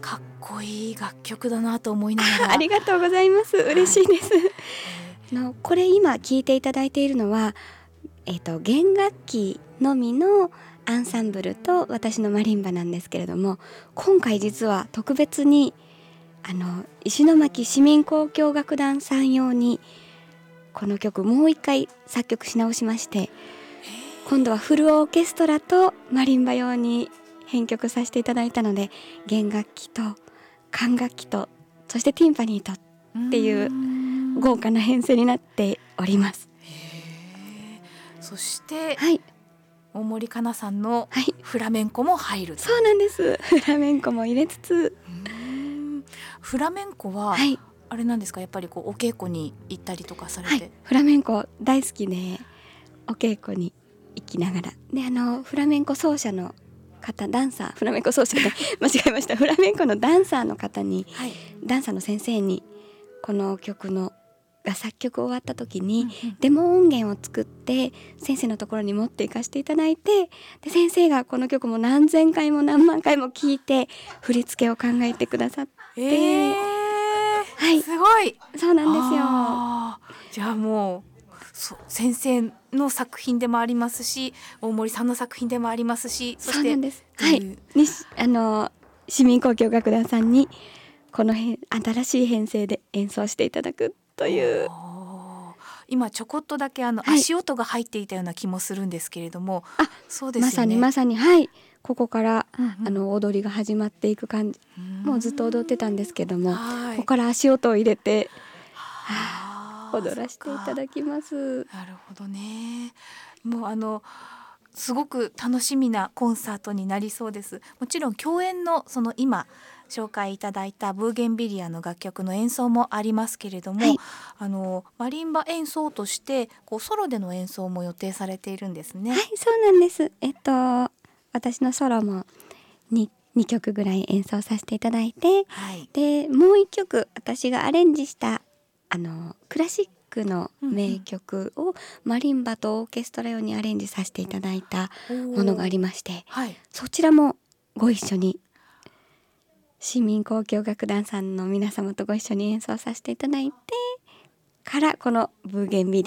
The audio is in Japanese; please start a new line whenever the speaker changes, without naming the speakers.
かっこいい楽曲だなと思いながら
ありがとうございます。嬉しいです、これ今聴いていただいているのは、弦楽器のみのアンサンブルと私のマリンバなんですけれども、今回実は特別に石巻市民交響楽団さん用にこの曲もう一回作曲し直しまして、今度はフルオーケストラとマリンバ用に編曲させていただいたので、弦楽器と管楽器とそしてティンパニーとっていう豪華な編成になっております。
そして、
はい、
大森かなさんのフラメンコも入ると、
そうなんです。フラメンコも入れつつ、
フラメンコは、
はい、
あれなんですか、やっぱりお稽古に行ったりとかされて、はい、
フラメンコ大好きでお稽古に行きながらで、フラメンコ奏者の方、ダンサー、フラメンコ奏者で間違えました。フラメンコのダンサーの方に、はい、ダンサーの先生にこの曲のが作曲終わった時に、デモ音源を作って先生のところに持っていかせていただいて、で先生がこの曲も何千回も何万回も聴いて振り付けを考えてくださって、はい、
すごい。
そうなんですよ。
じゃあもう先生の作品でもありますし、大森さんの作品でもありますし、そして
そうなんです、はい、市民交響楽団さんにこの新しい編成で演奏していただくという、
今ちょこっとだけ足音が入っていたような気もするんですけれども、そうですよね、
まさに、はい、ここから、踊りが始まっていく感じ、もうずっと踊ってたんですけども、ここから足音を入れて、踊らせていただきます。
なるほどね。もうすごく楽しみなコンサートになりそうです。もちろん共演のその今紹介いただいたブーゲンビリアの楽曲の演奏もありますけれども、はい、マリンバ演奏としてソロでの演奏も予定されているんですね。
はい、そうなんです。私のソロも2曲ぐらい演奏させていただいて、はい、でもう1曲私がアレンジしたクラシックの名曲をマリンバとオーケストラ用にアレンジさせていただいたものがありまして、はい、そちらもご一緒に市民交響楽団さんの皆様とご一緒に演奏させていただいてから、このブーゲンビリ